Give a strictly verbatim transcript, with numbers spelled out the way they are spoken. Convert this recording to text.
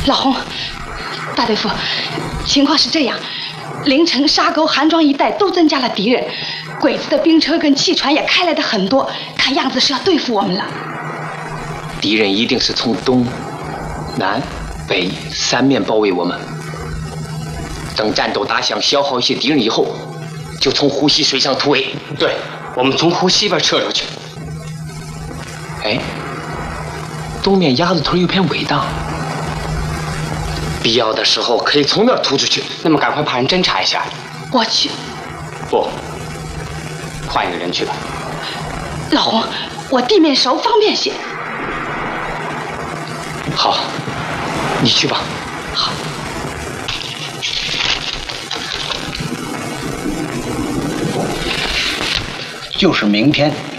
老洪，大队副，情况是这样，凌晨沙沟、韩庄一带都增加了敌人，鬼子的兵车跟汽船也开来的很多，看样子是要对付我们了。 敌人一定是从东、南、北三面包围我们。等战斗打响，消耗一些敌人以后，就从湖西水上突围。 对，我们从湖西边撤出去。 哎，东面鸭子屯有片尾荡，必要的时候可以从那儿突出去。 那么赶快派人侦查一下。 我去。 不，换一个人去吧。 老洪，我地面熟，方便些。 好，你去吧。 好。 就是明天